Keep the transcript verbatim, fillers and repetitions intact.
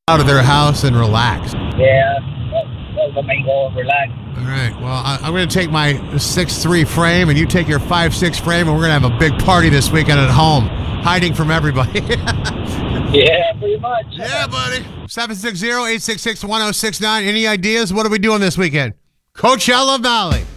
out of their house and relax. Yeah, that's, that's the main goal, relax. All right. Well, I, I'm going to take my six three frame, and you take your five six frame, and we're going to have a big party this weekend at home, hiding from everybody. Yeah, pretty much. Yeah, buddy. seven six zero, eight six six, one zero six nine. Any ideas? What are we doing this weekend? Coachella Valley.